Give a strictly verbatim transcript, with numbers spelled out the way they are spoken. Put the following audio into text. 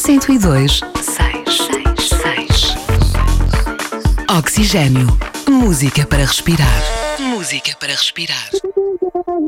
cento e dois, seis, seis. Oxigênio. Música para respirar. Música para respirar.